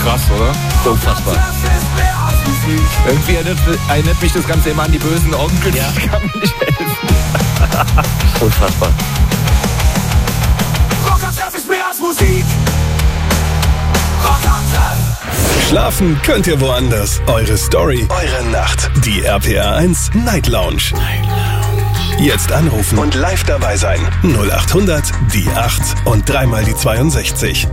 Krass, oder? Unfassbar. Irgendwie erinnert mich das Ganze immer an die bösen Onkel. Ja. Ich kann mir nicht helfen. Unfassbar. Rockantenne ist mehr als Musik. Rockantenne. Schlafen könnt ihr woanders. Eure Story, eure Nacht. Die RPR 1 Night Lounge. Jetzt anrufen und live dabei sein. 0800 die 8 und dreimal die 62.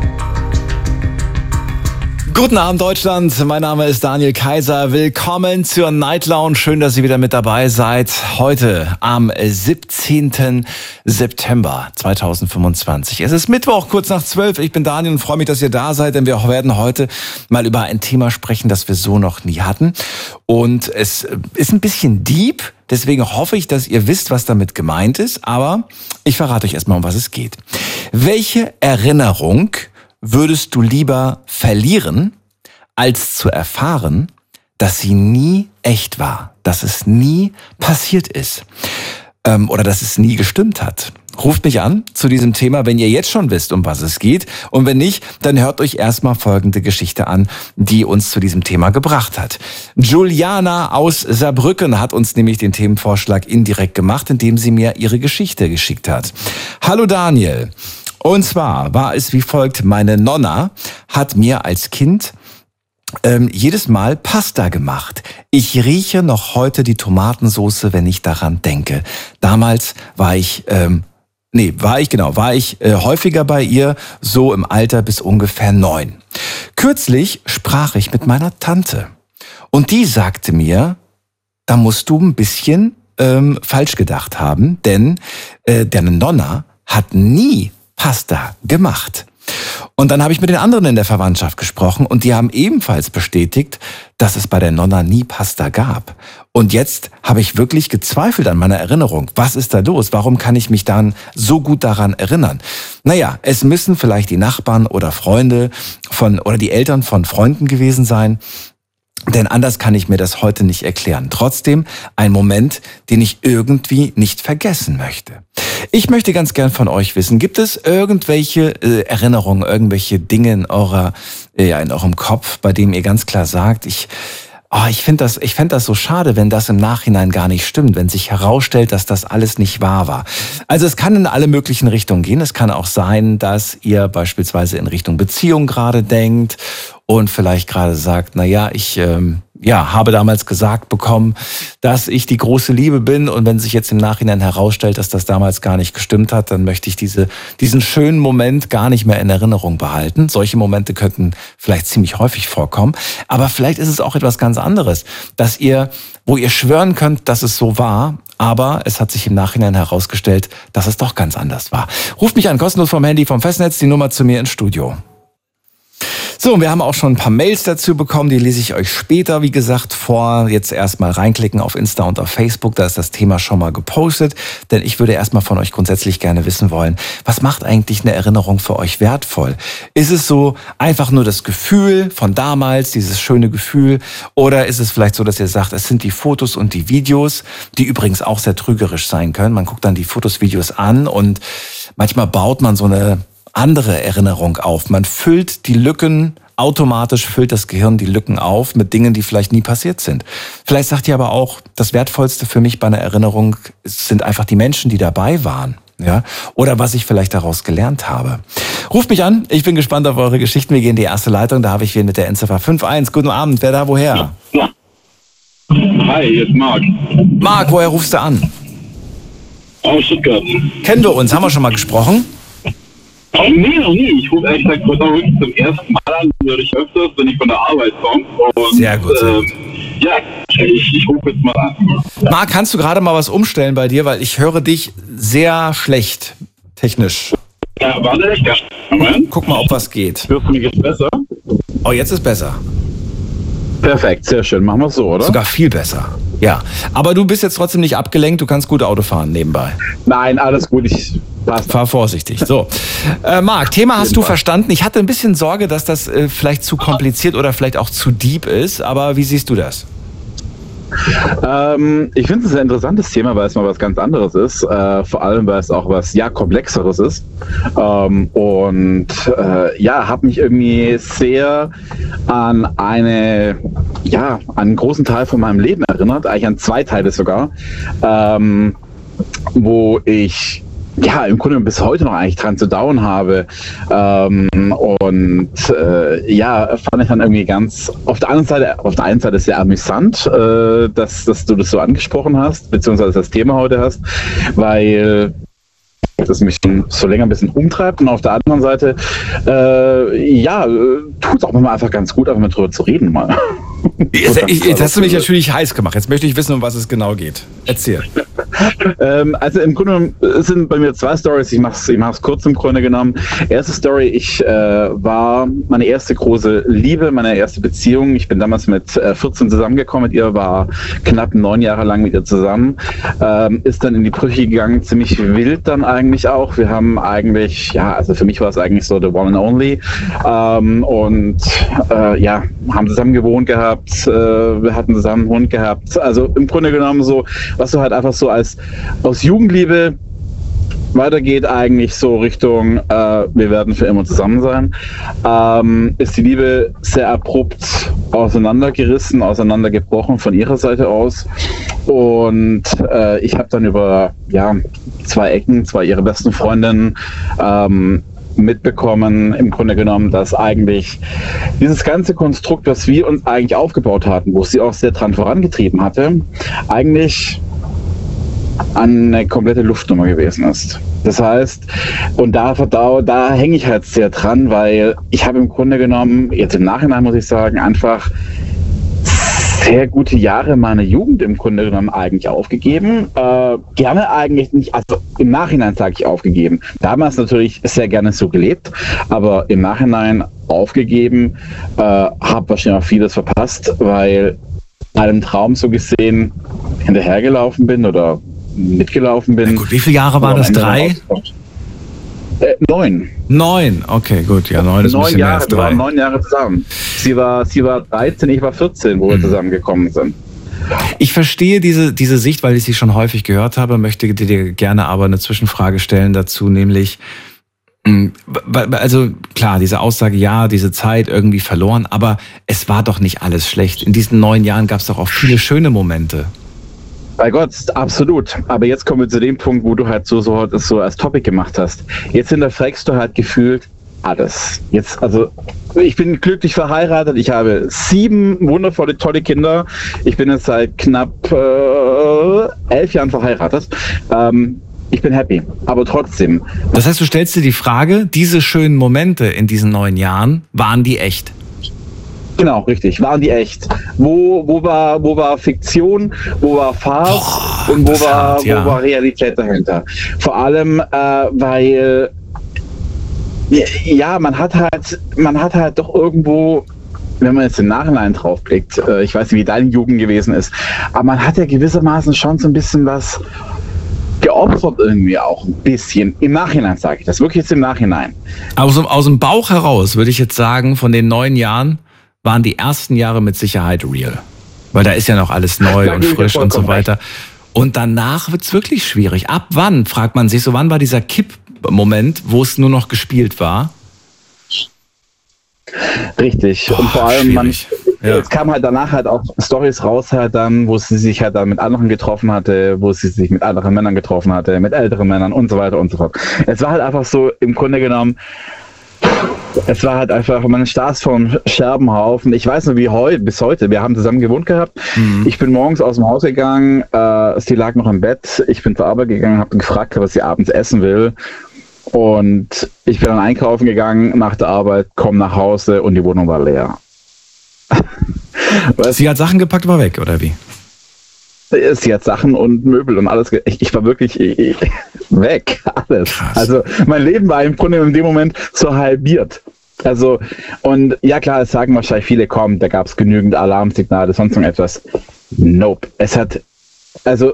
Guten Abend Deutschland, mein Name ist Daniel Kaiser. Willkommen zur Night Lounge. Schön, dass ihr wieder mit dabei seid. Heute am 17. September 2025. Es ist Mittwoch, kurz nach 12. Ich bin Daniel und freue mich, dass ihr da seid, denn wir werden heute mal über ein Thema sprechen, das wir so noch nie hatten. Und es ist ein bisschen deep, deswegen hoffe ich, dass ihr wisst, was damit gemeint ist. Aber ich verrate euch erstmal, um was es geht. Welche Erinnerung würdest du lieber verlieren, als zu erfahren, dass sie nie echt war, dass es nie passiert ist oder dass es nie gestimmt hat? Ruft mich an zu diesem Thema, wenn ihr jetzt schon wisst, um was es geht. Und wenn nicht, dann hört euch erstmal folgende Geschichte an, die uns zu diesem Thema gebracht hat. Juliana aus Saarbrücken hat uns nämlich den Themenvorschlag indirekt gemacht, indem sie mir ihre Geschichte geschickt hat. Hallo Daniel. Und zwar war es wie folgt: Meine Nonna hat mir als Kind jedes Mal Pasta gemacht. Ich rieche noch heute die Tomatensoße, wenn ich daran denke. Damals war ich häufiger bei ihr, so im Alter bis ungefähr 9. Kürzlich sprach ich mit meiner Tante und die sagte mir, da musst du ein bisschen falsch gedacht haben, denn deine Nonna hat nie Pasta gemacht. Und dann habe ich mit den anderen in der Verwandtschaft gesprochen und die haben ebenfalls bestätigt, dass es bei der Nonna nie Pasta gab. Und jetzt habe ich wirklich gezweifelt an meiner Erinnerung. Was ist da los? Warum kann ich mich dann so gut daran erinnern? Naja, es müssen vielleicht die Nachbarn oder Freunde oder die Eltern von Freunden gewesen sein. Denn anders kann ich mir das heute nicht erklären. Trotzdem ein Moment, den ich irgendwie nicht vergessen möchte. Ich möchte ganz gern von euch wissen, gibt es irgendwelche Erinnerungen, irgendwelche Dinge in eurem Kopf, bei denen ihr ganz klar sagt, ich fänd das so schade, wenn das im Nachhinein gar nicht stimmt, wenn sich herausstellt, dass das alles nicht wahr war. Also es kann in alle möglichen Richtungen gehen. Es kann auch sein, dass ihr beispielsweise in Richtung Beziehung gerade denkt und vielleicht gerade sagt, naja, ich habe damals gesagt bekommen, dass ich die große Liebe bin, und wenn sich jetzt im Nachhinein herausstellt, dass das damals gar nicht gestimmt hat, dann möchte ich diesen schönen Moment gar nicht mehr in Erinnerung behalten. Solche Momente könnten vielleicht ziemlich häufig vorkommen, aber vielleicht ist es auch etwas ganz anderes, wo ihr schwören könnt, dass es so war, aber es hat sich im Nachhinein herausgestellt, dass es doch ganz anders war. Ruft mich an, kostenlos vom Handy, vom Festnetz, die Nummer zu mir ins Studio. So, und wir haben auch schon ein paar Mails dazu bekommen, die lese ich euch später, wie gesagt, vor. Jetzt erstmal reinklicken auf Insta und auf Facebook, da ist das Thema schon mal gepostet. Denn ich würde erstmal von euch grundsätzlich gerne wissen wollen, was macht eigentlich eine Erinnerung für euch wertvoll? Ist es so einfach nur das Gefühl von damals, dieses schöne Gefühl? Oder ist es vielleicht so, dass ihr sagt, es sind die Fotos und die Videos, die übrigens auch sehr trügerisch sein können. Man guckt dann die Fotos, Videos an und manchmal baut man so eine andere Erinnerung auf. Man füllt die Lücken, automatisch füllt das Gehirn die Lücken auf mit Dingen, die vielleicht nie passiert sind. Vielleicht sagt ihr aber auch, das Wertvollste für mich bei einer Erinnerung sind einfach die Menschen, die dabei waren. Ja? Oder was ich vielleicht daraus gelernt habe. Ruft mich an, ich bin gespannt auf eure Geschichten. Wir gehen in die erste Leitung, da habe ich wen mit der Endziffer 51. Guten Abend, wer da woher? Ja. Hi, hier ist Marc. Marc, woher rufst du an? Aus Stuttgart. Kennen wir uns, haben wir schon mal gesprochen? Nee, noch nie. Ich rufe ehrlich gesagt wirklich zum ersten Mal an, höre ich öfters, wenn ich von der Arbeit komme. Sehr gut, sehr gut. Ja, ich rufe jetzt mal an. Marc, kannst du gerade mal was umstellen bei dir, weil ich höre dich sehr schlecht, technisch. Ja, warte, ich kann. Moment. Guck mal, ob was geht. Hörst du mich jetzt besser? Oh, jetzt ist besser. Perfekt, sehr schön. Machen wir es so, oder? Sogar viel besser. Ja, aber du bist jetzt trotzdem nicht abgelenkt, du kannst gut Auto fahren nebenbei. Nein, alles gut, Fahr vorsichtig. So, Marc, Thema hast du verstanden. Ich hatte ein bisschen Sorge, dass das vielleicht zu kompliziert oder vielleicht auch zu deep ist, aber wie siehst du das? Ich finde es ein sehr interessantes Thema, weil es mal was ganz anderes ist. Vor allem, weil es auch was Komplexeres ist. Habe mich irgendwie sehr an einen großen Teil von meinem Leben erinnert, eigentlich an 2 Teile sogar, wo ich im Grunde bis heute noch eigentlich dran zu dauern habe. Fand ich dann irgendwie ganz, auf der einen Seite sehr amüsant, dass du das so angesprochen hast, beziehungsweise das Thema heute hast, weil das mich so länger ein bisschen umtreibt, und auf der anderen Seite tut es auch mal einfach ganz gut, einfach mal drüber zu reden mal. Jetzt hast du mich natürlich heiß gemacht. Jetzt möchte ich wissen, um was es genau geht. Erzähl. Also im Grunde sind bei mir 2 Storys. Ich mach's kurz im Grunde genommen. Erste Story, ich war meine erste große Liebe, meine erste Beziehung. Ich bin damals mit 14 zusammengekommen mit ihr, war knapp 9 Jahre lang mit ihr zusammen. Ist dann in die Brüche gegangen, ziemlich wild dann eigentlich auch. Wir haben eigentlich, also für mich war es eigentlich so the one and only. Haben zusammen gewohnt gehabt. Wir hatten zusammen einen Hund gehabt. Also im Grunde genommen so, was du halt einfach so aus Jugendliebe weitergeht, eigentlich so Richtung, wir werden für immer zusammen sein, ist die Liebe sehr abrupt auseinandergebrochen von ihrer Seite aus. Und ich habe dann über 2 Ecken, 2 ihrer besten Freundinnen, mitbekommen, im Grunde genommen, dass eigentlich dieses ganze Konstrukt, was wir uns eigentlich aufgebaut hatten, wo sie auch sehr dran vorangetrieben hatte, eigentlich eine komplette Luftnummer gewesen ist. Das heißt, und da hänge ich halt sehr dran, weil ich habe im Grunde genommen, jetzt im Nachhinein muss ich sagen, einfach sehr gute Jahre meiner Jugend im Grunde genommen eigentlich aufgegeben. Gerne eigentlich nicht, also im Nachhinein sage ich aufgegeben. Damals natürlich sehr gerne so gelebt, aber im Nachhinein aufgegeben, habe wahrscheinlich auch vieles verpasst, weil einem Traum so gesehen hinterhergelaufen bin oder mitgelaufen bin. Na gut, wie viele Jahre waren das? 3? 9. 9, okay, gut. Ja, 9 ist ein bisschen mehr als 3. Wir waren 9 Jahre zusammen. Sie war 13, ich war 14, wo wir zusammengekommen sind. Ich verstehe diese Sicht, weil ich sie schon häufig gehört habe, möchte dir gerne aber eine Zwischenfrage stellen dazu, nämlich, also klar, diese Aussage, diese Zeit irgendwie verloren, aber es war doch nicht alles schlecht. In diesen 9 Jahren gab es doch auch viele schöne Momente. Bei Gott, absolut. Aber jetzt kommen wir zu dem Punkt, wo du halt so als Topic gemacht hast. Jetzt hinterfragst du halt gefühlt alles. Jetzt, also ich bin glücklich verheiratet. Ich habe 7 wundervolle, tolle Kinder. Ich bin jetzt seit knapp 11 Jahren verheiratet. Ich bin happy, aber trotzdem. Das heißt, du stellst dir die Frage, diese schönen Momente in diesen 9 Jahren, waren die echt? Genau, richtig. Waren die echt? Wo war Fiktion, wo war Farce und wo war Realität dahinter? Vor allem, weil man hat halt doch irgendwo, wenn man jetzt im Nachhinein drauf blickt, ich weiß nicht, wie deine Jugend gewesen ist, aber man hat ja gewissermaßen schon so ein bisschen was geopfert irgendwie auch ein bisschen. Im Nachhinein sage ich das, wirklich jetzt im Nachhinein. Aus dem Bauch heraus würde ich jetzt sagen, von den 9 Jahren waren die ersten Jahre mit Sicherheit real. Weil da ist ja noch alles neu und frisch und so weiter. Und danach wird es wirklich schwierig. Ab wann, fragt man sich so, wann war dieser Kipp-Moment, wo es nur noch gespielt war? Richtig. Und vor allem, es kam halt danach halt auch Storys raus halt dann, wo sie sich halt dann mit anderen getroffen hatte, wo sie sich mit anderen Männern getroffen hatte, mit älteren Männern und so weiter und so fort. Es war halt einfach so, im Grunde genommen, es war halt einfach, man saß vom Scherbenhaufen. Ich weiß noch, wie bis heute. Wir haben zusammen gewohnt gehabt. Ich bin morgens aus dem Haus gegangen. Sie lag noch im Bett. Ich bin zur Arbeit gegangen, habe gefragt, was sie abends essen will. Und ich bin dann einkaufen gegangen nach der Arbeit, komme nach Hause und die Wohnung war leer. Sie hat Sachen gepackt, war weg, oder wie? Sie hat Sachen und Möbel und alles. Ich war wirklich weg, alles. Krass. Also mein Leben war im Grunde in dem Moment so halbiert. Also, und ja klar, es sagen wahrscheinlich viele, komm, da gab es genügend Alarmsignale, sonst irgendetwas. Nope. Es hat, also...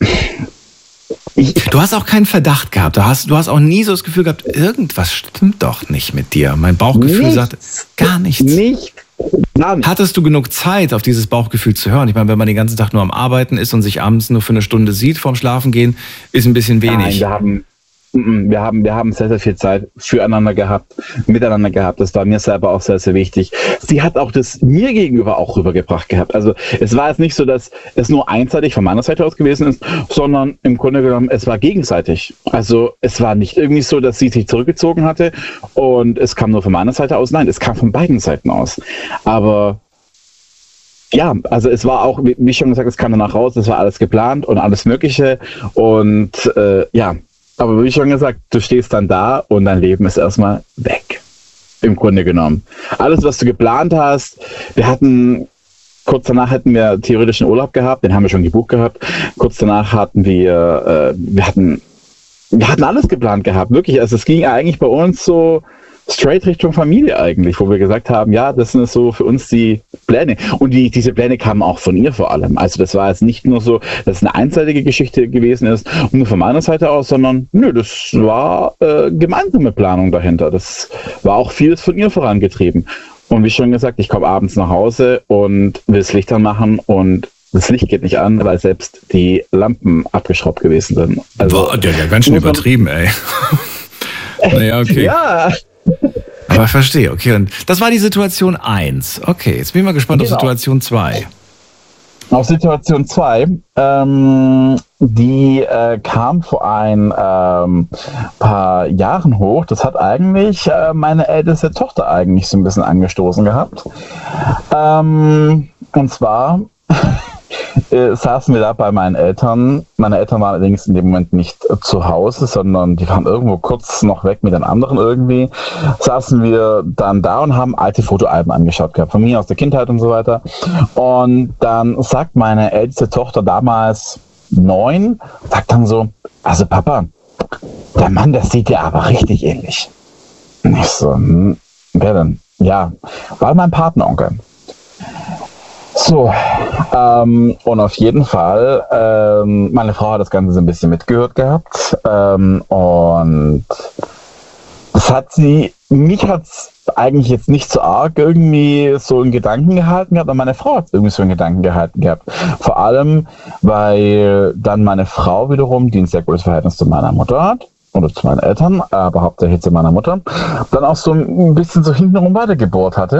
Du hast auch keinen Verdacht gehabt. Du hast auch nie so das Gefühl gehabt, irgendwas stimmt doch nicht mit dir. Mein Bauchgefühl sagt gar nichts. Gar nicht. Hattest du genug Zeit, auf dieses Bauchgefühl zu hören? Ich meine, wenn man den ganzen Tag nur am Arbeiten ist und sich abends nur für eine Stunde sieht vorm Schlafengehen, ist ein bisschen wenig. Nein, wir haben sehr, sehr viel Zeit füreinander gehabt, miteinander gehabt. Das war mir selber auch sehr, sehr wichtig. Sie hat auch das mir gegenüber auch rübergebracht gehabt. Also es war jetzt nicht so, dass es nur einseitig von meiner Seite aus gewesen ist, sondern im Grunde genommen, es war gegenseitig. Also es war nicht irgendwie so, dass sie sich zurückgezogen hatte und es kam nur von meiner Seite aus. Nein, es kam von beiden Seiten aus. Aber ja, also es war auch, wie schon gesagt, es kam danach raus, es war alles geplant und alles Mögliche und aber wie schon gesagt, du stehst dann da und dein Leben ist erstmal weg. Im Grunde genommen. Alles, was du geplant hast, kurz danach hätten wir theoretisch einen Urlaub gehabt, den haben wir schon gebucht gehabt. Kurz danach hatten wir hatten alles geplant gehabt, wirklich. Also es ging eigentlich bei uns so straight Richtung Familie eigentlich, wo wir gesagt haben, ja, das sind so für uns die Pläne. Und diese Pläne kamen auch von ihr vor allem. Also das war jetzt nicht nur so, dass es eine einseitige Geschichte gewesen ist, nur von meiner Seite aus, sondern das war gemeinsame Planung dahinter. Das war auch vieles von ihr vorangetrieben. Und wie schon gesagt, ich komme abends nach Hause und will das Licht anmachen und das Licht geht nicht an, weil selbst die Lampen abgeschraubt gewesen sind. Also, ja, ganz schön übertrieben, ey. Naja, okay. Ja. Aber ich verstehe, okay. Und das war die Situation 1. Okay, jetzt bin ich mal gespannt auf Situation 2. Auf Situation 2, die kam vor ein paar Jahren hoch. Das hat eigentlich meine älteste Tochter eigentlich so ein bisschen angestoßen gehabt. Und zwar saßen wir da bei meinen Eltern. Meine Eltern waren allerdings in dem Moment nicht zu Hause, sondern die waren irgendwo kurz noch weg mit den anderen irgendwie. Saßen wir dann da und haben alte Fotoalben angeschaut gehabt, von mir aus der Kindheit und so weiter. Und dann sagt meine älteste Tochter, damals 9, sagt dann so, also Papa, der Mann, der sieht dir aber richtig ähnlich. Und ich so, wer denn? Ja, war mein Patenonkel. So, und auf jeden Fall, meine Frau hat das Ganze so ein bisschen mitgehört gehabt und mich hat es eigentlich jetzt nicht so arg irgendwie so in Gedanken gehalten gehabt, aber meine Frau hat es irgendwie so in Gedanken gehalten gehabt. Vor allem, weil dann meine Frau wiederum, die ein sehr gutes Verhältnis zu meiner Mutter hat, oder zu meinen Eltern, aber hauptsächlich zu meiner Mutter, dann auch so ein bisschen so hintenrum weitergebohrt hatte.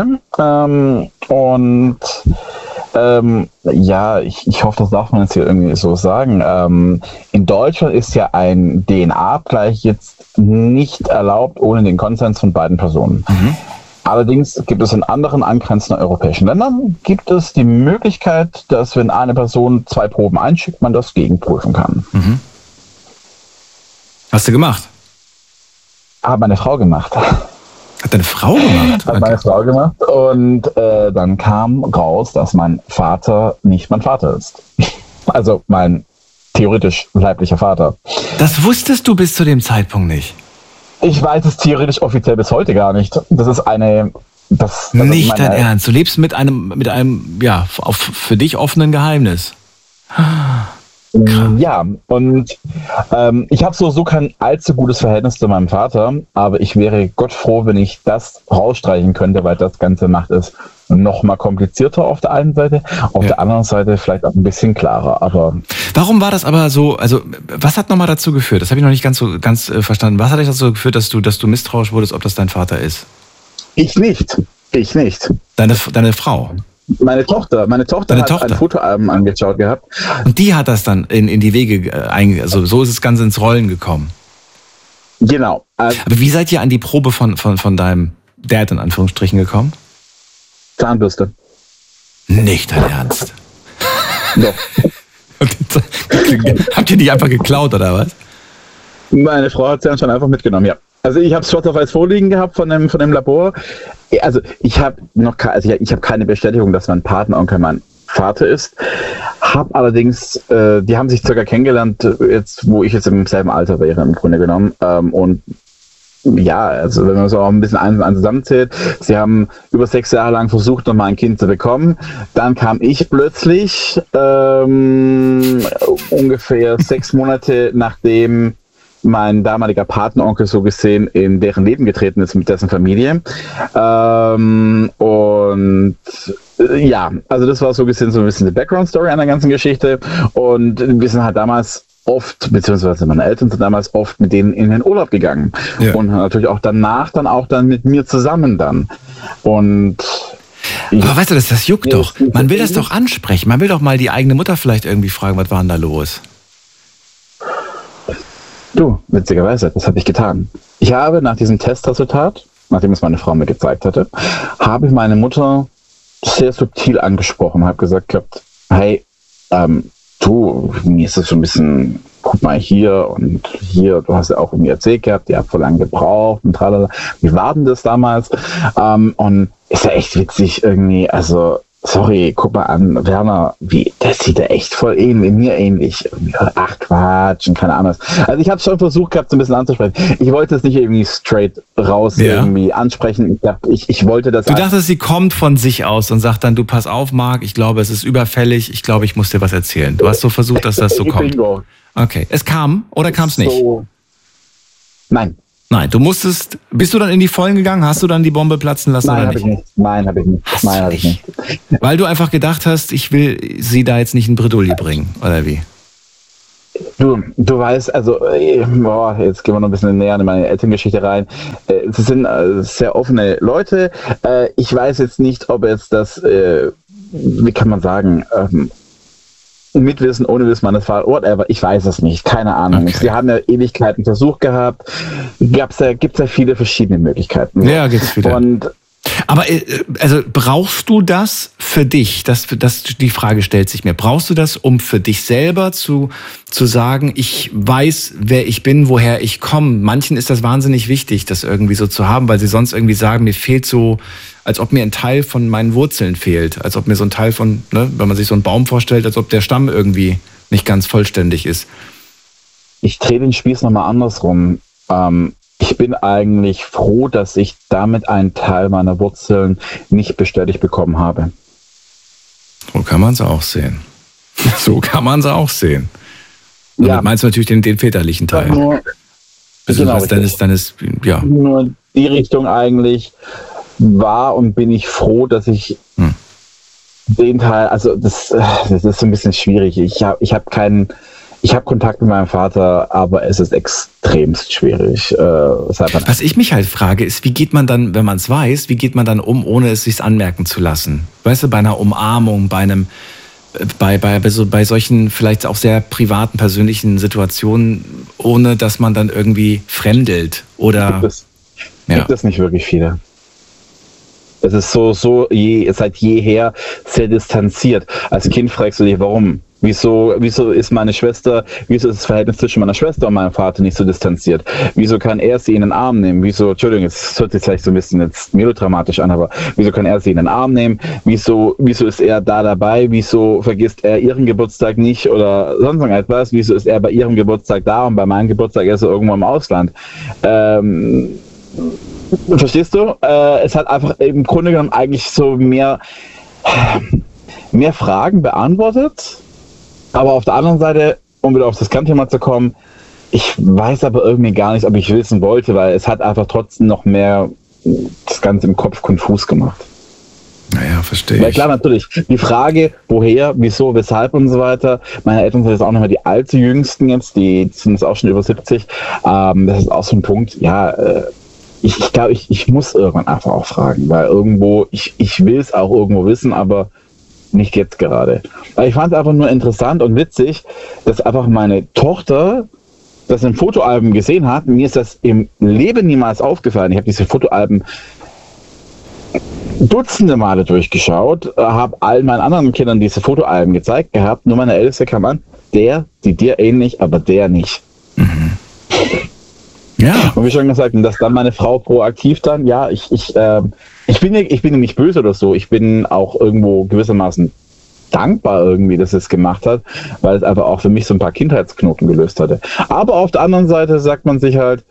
Ich hoffe, das darf man jetzt hier irgendwie so sagen. In Deutschland ist ja ein DNA-Abgleich jetzt nicht erlaubt ohne den Konsens von beiden Personen. Mhm. Allerdings gibt es in anderen angrenzenden europäischen Ländern gibt es die Möglichkeit, dass wenn eine Person 2 Proben einschickt, man das gegenprüfen kann. Mhm. Hast du gemacht? Hat meine Frau gemacht. Hat deine Frau gemacht? Hat meine Frau gemacht und dann kam raus, dass mein Vater nicht mein Vater ist. Also mein theoretisch leiblicher Vater. Das wusstest du bis zu dem Zeitpunkt nicht? Ich weiß es theoretisch offiziell bis heute gar nicht. Das ist nicht dein Ernst. Du lebst mit einem für dich offenen Geheimnis. Krass. Ja, und ich habe so kein allzu gutes Verhältnis zu meinem Vater, aber ich wäre Gott froh, wenn ich das rausstreichen könnte, weil das Ganze macht es noch mal komplizierter auf der einen Seite, auf der anderen Seite vielleicht auch ein bisschen klarer. Aber warum war das aber so, also was hat nochmal dazu geführt, das habe ich noch nicht ganz verstanden, was hat dich dazu geführt, dass du misstrauisch wurdest, ob das dein Vater ist? Ich nicht. Deine Frau? Meine Tochter hat ein Fotoalbum angeschaut gehabt. Und die hat das dann in die Wege also so ist das Ganze ins Rollen gekommen. Genau. Aber wie seid ihr an die Probe von deinem Dad in Anführungsstrichen gekommen? Zahnbürste. Nicht dein Ernst? Doch. Habt ihr die einfach geklaut oder was? Meine Frau hat sie dann schon einfach mitgenommen, ja. Also ich habe es schwarz auf weiß vorliegen gehabt von dem Labor. Also ich habe keine Bestätigung, dass mein Patenonkel mein Vater ist. Hab allerdings, die haben sich circa kennengelernt, jetzt, wo ich jetzt im selben Alter wäre im Grunde genommen. Und ja, also wenn man so auch ein bisschen eins zusammenzählt, sie haben über 6 Jahre lang versucht, nochmal ein Kind zu bekommen. Dann kam ich plötzlich ungefähr 6 Monate nachdem mein damaliger Patenonkel so gesehen in deren Leben getreten ist mit dessen Familie. Ja, also das war so gesehen so ein bisschen die Background-Story an der ganzen Geschichte. Und wir sind halt damals oft, beziehungsweise meine Eltern sind damals oft mit denen in den Urlaub gegangen. Ja. Und natürlich auch danach dann mit mir zusammen dann. Und aber weißt du, das juckt doch. Man will das doch ansprechen. Man will doch mal die eigene Mutter vielleicht irgendwie fragen, was war denn da los? Du, witzigerweise, das habe ich getan. Ich habe nach diesem Testresultat, nachdem es meine Frau mir gezeigt hatte, habe ich meine Mutter sehr subtil angesprochen, habe gesagt, hey, du, mir ist das schon ein bisschen, guck mal hier und hier, du hast ja auch irgendwie erzählt gehabt, ihr habt voll lange gebraucht und tralala. Wie war denn das damals? Und ist ja echt witzig irgendwie, also sorry, guck mal an, Werner, das sieht ja echt voll mir ähnlich. Ach Quatsch und keine Ahnung. Also ich habe schon versucht gehabt, so ein bisschen anzusprechen. Ich wollte es nicht irgendwie straight raus irgendwie ansprechen. Ich wollte das. Du dachtest, sie kommt von sich aus und sagt dann, du pass auf, Marc, ich glaube, es ist überfällig, ich glaube, ich muss dir was erzählen. Du hast so versucht, dass das so kommt. Bingo. Okay, es kam oder kam es nicht? So. Nein, bist du dann in die Vollen gegangen? Hast du dann die Bombe platzen lassen oder nicht? Nein, habe ich nicht. Weil du einfach gedacht hast, ich will sie da jetzt nicht in Bredouille bringen, oder wie? Du weißt, also, jetzt gehen wir noch ein bisschen näher in meine Elterngeschichte rein. Sie sind sehr offene Leute. Ich weiß jetzt nicht, ob jetzt das, wie kann man sagen, mit Wissen, ohne Wissen, meines Vaters, whatever, ich weiß es nicht, keine Ahnung. Okay. Sie haben ja Ewigkeiten Versuch gehabt, gibt's ja viele verschiedene Möglichkeiten. Ja, gibt's viele. Aber also brauchst du das für dich? Die Frage stellt sich mir. Brauchst du das, um für dich selber zu sagen, ich weiß, wer ich bin, woher ich komme? Manchen ist das wahnsinnig wichtig, das irgendwie so zu haben, weil sie sonst irgendwie sagen, mir fehlt so, als ob mir ein Teil von meinen Wurzeln fehlt. Als ob mir so ein Teil von, wenn man sich so einen Baum vorstellt, als ob der Stamm irgendwie nicht ganz vollständig ist. Ich drehe den Spieß nochmal andersrum. Ich bin eigentlich froh, dass ich damit einen Teil meiner Wurzeln nicht bestätigt bekommen habe. So kann man es auch sehen. Damit meinst du natürlich den väterlichen Teil. Nur die Richtung eigentlich war und bin ich froh, dass ich den Teil, also das ist so ein bisschen schwierig. Ich habe Kontakt mit meinem Vater, aber es ist extremst schwierig. Was ich mich halt frage, ist, wie geht man dann, wenn man es weiß, wie geht man dann um, ohne es sich anmerken zu lassen? Weißt du, bei einer Umarmung, bei solchen vielleicht auch sehr privaten, persönlichen Situationen, ohne dass man dann irgendwie fremdelt oder... Gibt es nicht wirklich viele. Es ist seit jeher sehr distanziert. Als Kind fragst du dich, warum? Wieso ist das Verhältnis zwischen meiner Schwester und meinem Vater nicht so distanziert? Wieso kann er sie in den Arm nehmen? Entschuldigung, es hört sich vielleicht so ein bisschen jetzt melodramatisch an, aber wieso kann er sie in den Arm nehmen? Wieso ist er da dabei? Wieso vergisst er ihren Geburtstag nicht oder sonst irgendetwas? Wieso ist er bei ihrem Geburtstag da und bei meinem Geburtstag ist er irgendwo im Ausland? Verstehst du? Es hat einfach im Grunde genommen eigentlich so mehr Fragen beantwortet. Aber auf der anderen Seite, um wieder auf das Kernthema zu kommen, ich weiß aber irgendwie gar nicht, ob ich wissen wollte, weil es hat einfach trotzdem noch mehr das Ganze im Kopf konfus gemacht. Naja, verstehe ich. Weil klar, natürlich, die Frage, woher, wieso, weshalb und so weiter. Meine Eltern sind jetzt auch nicht mehr die allzu jüngsten jetzt, die sind jetzt auch schon über 70. Das ist auch so ein Punkt, ich glaube, ich muss irgendwann einfach auch fragen, weil irgendwo, ich will es auch irgendwo wissen, aber nicht jetzt gerade. Aber ich fand es einfach nur interessant und witzig, dass einfach meine Tochter das in Fotoalben gesehen hat. Mir ist das im Leben niemals aufgefallen. Ich habe diese Fotoalben dutzende Male durchgeschaut, habe allen meinen anderen Kindern diese Fotoalben gezeigt gehabt. Nur meine Älteste kam an, der sieht dir ähnlich, aber der nicht. Mhm. Ja. Und wie schon gesagt, dass dann meine Frau proaktiv dann, ich bin nicht böse oder so, ich bin auch irgendwo gewissermaßen dankbar irgendwie, dass es gemacht hat, weil es einfach auch für mich so ein paar Kindheitsknoten gelöst hatte. Aber auf der anderen Seite sagt man sich halt,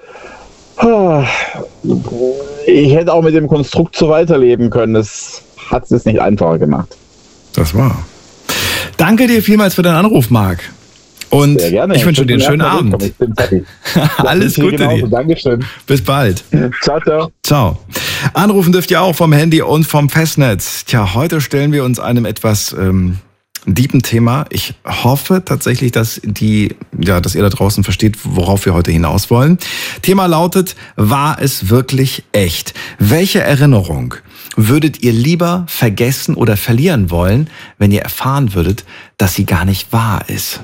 ich hätte auch mit dem Konstrukt so weiterleben können, das hat es jetzt nicht einfacher gemacht. Das war. Danke dir vielmals für deinen Anruf, Marc. Und Sehr gerne. ich wünsche dir einen schönen Erstmal Abend. willkommen. Ich bin fertig. Alles Gute dir. Dankeschön. Bis bald. Ciao, ciao. Ciao. Anrufen dürft ihr auch vom Handy und vom Festnetz. Tja, heute stellen wir uns einem etwas deepen Thema. Ich hoffe tatsächlich, dass ihr da draußen versteht, worauf wir heute hinaus wollen. Thema lautet: War es wirklich echt? Welche Erinnerung würdet ihr lieber vergessen oder verlieren wollen, wenn ihr erfahren würdet, dass sie gar nicht wahr ist?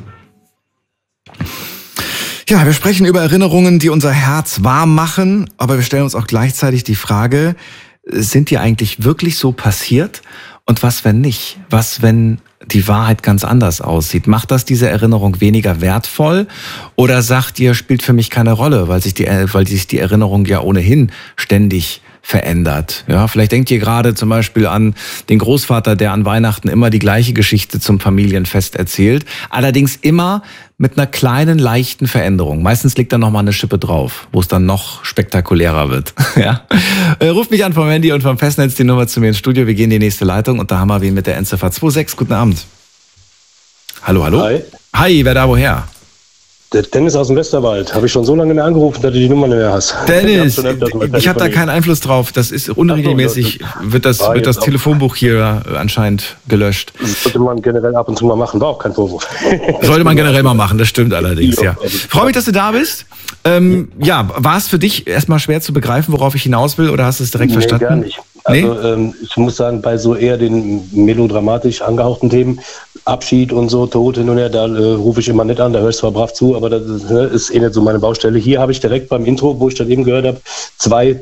Ja, wir sprechen über Erinnerungen, die unser Herz warm machen, aber wir stellen uns auch gleichzeitig die Frage: Sind die eigentlich wirklich so passiert? Und was, wenn nicht? Was, wenn die Wahrheit ganz anders aussieht? Macht das diese Erinnerung weniger wertvoll? Oder sagt ihr, spielt für mich keine Rolle, weil sich die Erinnerung ja ohnehin ständig verändert? Ja, vielleicht denkt ihr gerade zum Beispiel an den Großvater, der an Weihnachten immer die gleiche Geschichte zum Familienfest erzählt, allerdings immer mit einer kleinen, leichten Veränderung. Meistens liegt da noch mal eine Schippe drauf, wo es dann noch spektakulärer wird. Ja. Ruft mich an vom Handy und vom Festnetz die Nummer zu mir ins Studio. Wir gehen in die nächste Leitung und da haben wir wen mit der Endziffer 26. Guten Abend. Hallo, hallo. Hi. Hi, wer da woher? Der Dennis aus dem Westerwald. Habe ich schon so lange mehr angerufen, dass du die Nummer nicht mehr hast. Dennis, ich habe da keinen Einfluss drauf. Das ist unregelmäßig, wird das Telefonbuch hier anscheinend gelöscht. Das sollte man generell ab und zu mal machen, war auch kein Vorwurf. Sollte man generell mal machen, das stimmt allerdings, ja. Freue mich, dass du da bist. Ja, war es für dich erstmal schwer zu begreifen, worauf ich hinaus will, oder hast du es direkt verstanden? Gar nicht. Also ich muss sagen, bei so eher den melodramatisch angehauchten Themen, Abschied und so, Tod hin und her, da rufe ich immer nicht an, da höre ich zwar brav zu, aber das ist eh nicht so meine Baustelle. Hier habe ich direkt beim Intro, wo ich dann eben gehört habe, zwei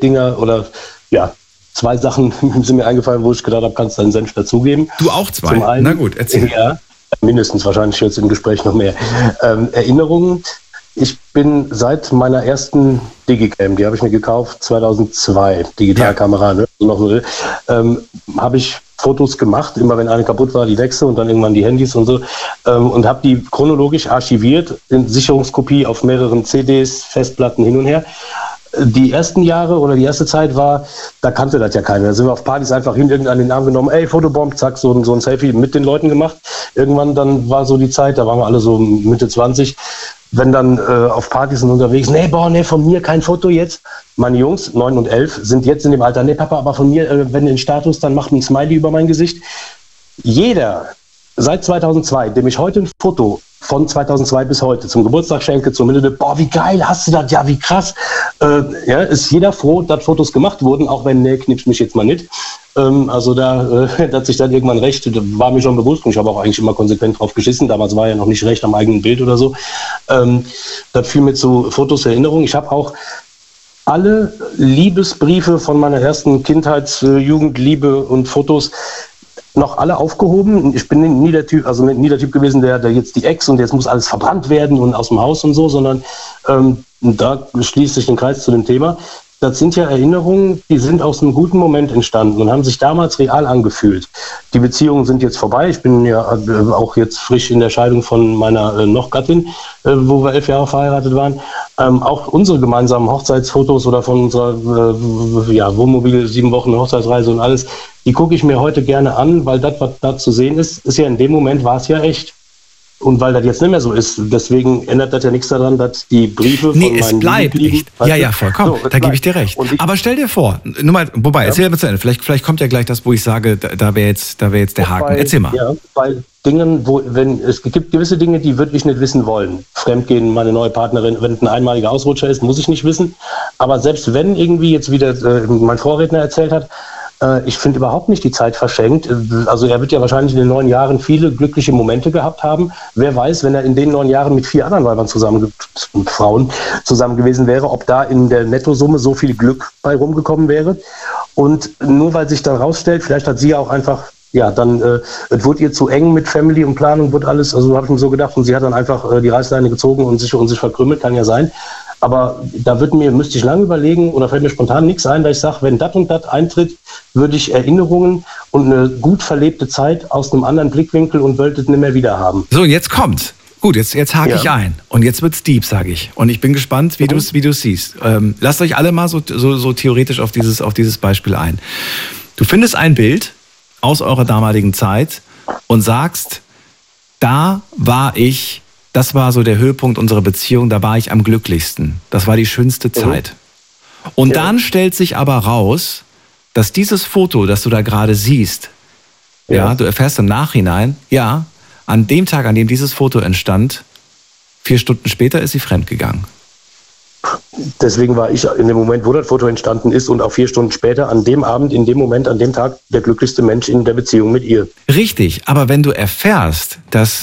Sachen sind mir eingefallen, wo ich gedacht habe, kannst du deinen Senf dazugeben. Du auch zwei? Zum einen, na gut, erzähl. Ja, mindestens, wahrscheinlich jetzt im Gespräch noch mehr. Erinnerungen. Ich bin seit meiner ersten Digicam, die habe ich mir gekauft 2002, Digitalkamera, habe ich Fotos gemacht, immer wenn eine kaputt war, die wechsel und dann irgendwann die Handys und so, und habe die chronologisch archiviert in Sicherungskopie auf mehreren CDs, Festplatten hin und her. Die ersten Jahre oder die erste Zeit war, da kannte das ja keiner. Da sind wir auf Partys einfach irgendeinen in den Arm genommen, ey, Fotobomb, zack, so ein Selfie mit den Leuten gemacht. Irgendwann dann war so die Zeit, da waren wir alle so Mitte 20, wenn dann auf Partys sind unterwegs, nee, von mir kein Foto jetzt. Meine Jungs, 9 und 11, sind jetzt in dem Alter, nee, Papa, aber von mir, wenn den Status, dann mach mir ein Smiley über mein Gesicht. Jeder, seit 2002, dem ich heute ein Foto von 2002 bis heute zum Geburtstag schenke, zum Ende, boah, wie geil, hast du das, ja, wie krass. Ist jeder froh, dass Fotos gemacht wurden, auch wenn, nee, knippst mich jetzt mal nicht. Also da hat sich dann irgendwann recht, war mir schon bewusst und ich habe auch eigentlich immer konsequent drauf geschissen. Damals war ja noch nicht recht am eigenen Bild oder so. Das fiel mir zu Fotos Erinnerung. Ich habe auch alle Liebesbriefe von meiner ersten Jugendliebe und Fotos noch alle aufgehoben. Ich bin nie der Typ gewesen, der jetzt die Ex und jetzt muss alles verbrannt werden und aus dem Haus und so, sondern da schließt sich den Kreis zu dem Thema. Das sind ja Erinnerungen, die sind aus einem guten Moment entstanden und haben sich damals real angefühlt. Die Beziehungen sind jetzt vorbei. Ich bin ja auch jetzt frisch in der Scheidung von meiner noch Gattin, wo wir 11 Jahre verheiratet waren. Auch unsere gemeinsamen Hochzeitsfotos oder von unserer Wohnmobil 7 Wochen Hochzeitsreise und alles, die gucke ich mir heute gerne an, weil das, was da zu sehen ist ja in dem Moment war es ja echt. Und weil das jetzt nicht mehr so ist, deswegen ändert das ja nichts daran, dass die Briefe von meinen... es bleibt echt. Ja, vollkommen. So, da gebe ich dir recht. Aber stell dir vor, nur mal, wobei, erzähl mal zu Ende. Vielleicht kommt ja gleich das, wo ich sage, da wäre jetzt der Haken. Erzähl mal. Ja, bei Dingen, es gibt gewisse Dinge, die würde ich nicht wissen wollen. Fremdgehen, meine neue Partnerin, wenn es ein einmaliger Ausrutscher ist, muss ich nicht wissen. Aber selbst wenn irgendwie jetzt wieder mein Vorredner erzählt hat, ich finde überhaupt nicht die Zeit verschenkt. Also er wird ja wahrscheinlich in den 9 Jahren viele glückliche Momente gehabt haben. Wer weiß, wenn er in den 9 Jahren mit 4 anderen Frauen zusammen gewesen wäre, ob da in der Nettosumme so viel Glück bei rumgekommen wäre. Und nur weil sich dann rausstellt, vielleicht hat sie ja auch einfach, es wurde ihr zu eng mit Family und Planung, wird alles, also habe ich mir so gedacht, und sie hat dann einfach die Reißleine gezogen und sich verkrümmelt, kann ja sein. Aber da müsste ich lange überlegen oder fällt mir spontan nichts ein, weil ich sage, wenn das und das eintritt, würde ich Erinnerungen und eine gut verlebte Zeit aus einem anderen Blickwinkel und wollte es nicht mehr wieder haben. So, jetzt kommt's. Gut, jetzt hake ich ein. Und jetzt wird's deep, sage ich. Und ich bin gespannt, wie du es siehst. Lasst euch alle mal so theoretisch auf dieses Beispiel ein. Du findest ein Bild aus eurer damaligen Zeit und sagst, da war ich das war so der Höhepunkt unserer Beziehung, da war ich am glücklichsten. Das war die schönste Zeit. Und dann stellt sich aber raus, dass dieses Foto, das du da gerade siehst, ja, du erfährst im Nachhinein, ja, an dem Tag, an dem dieses Foto entstand, 4 Stunden später ist sie fremdgegangen. Deswegen war ich in dem Moment, wo das Foto entstanden ist und auch 4 Stunden später, an dem Abend, in dem Moment, an dem Tag, der glücklichste Mensch in der Beziehung mit ihr. Richtig, aber wenn du erfährst, dass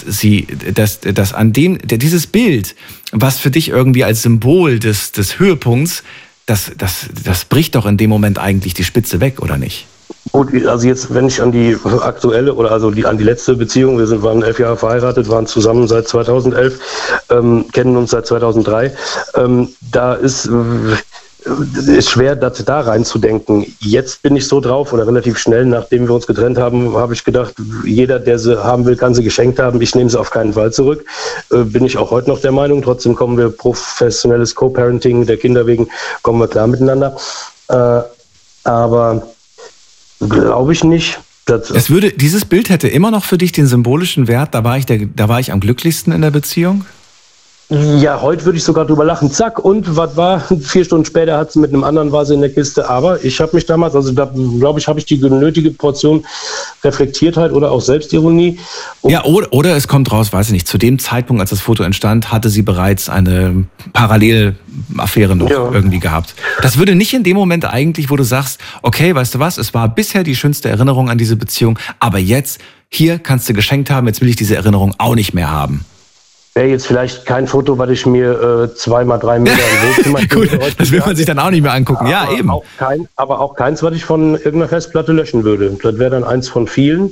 dieses Bild, was für dich irgendwie als Symbol des Höhepunkts, das bricht doch in dem Moment eigentlich die Spitze weg, oder nicht? Gut, also jetzt, wenn ich an die aktuelle oder an die letzte Beziehung, wir waren 11 Jahre verheiratet, waren zusammen seit 2011, kennen uns seit 2003, da ist schwer, das da reinzudenken. Jetzt bin ich so drauf oder relativ schnell, nachdem wir uns getrennt haben, habe ich gedacht, jeder, der sie haben will, kann sie geschenkt haben. Ich nehme sie auf keinen Fall zurück. Bin ich auch heute noch der Meinung. Trotzdem kommen wir professionelles Co-Parenting der Kinder wegen, kommen wir klar miteinander. Aber glaube ich nicht. Dieses Bild hätte immer noch für dich den symbolischen Wert, da war ich am glücklichsten in der Beziehung? Ja, heute würde ich sogar drüber lachen. Zack, und was war? 4 Stunden später hat sie mit einem anderen war sie in der Kiste. Aber ich habe mich damals, also da glaube ich, habe ich die nötige Portion Reflektiertheit oder auch Selbstironie. Ja, oder es kommt raus, weiß ich nicht, zu dem Zeitpunkt, als das Foto entstand, hatte sie bereits eine Parallelaffäre noch irgendwie gehabt. Das würde nicht in dem Moment eigentlich, wo du sagst, okay, weißt du was, es war bisher die schönste Erinnerung an diese Beziehung, aber jetzt, hier kannst du geschenkt haben, jetzt will ich diese Erinnerung auch nicht mehr haben. Wäre jetzt vielleicht kein Foto, was ich mir 2 mal 3 Meter im Wohnzimmer Gut, das will man sich dann auch nicht mehr angucken. Ja, eben. Aber auch keins, was ich von irgendeiner Festplatte löschen würde. Das wäre dann eins von vielen.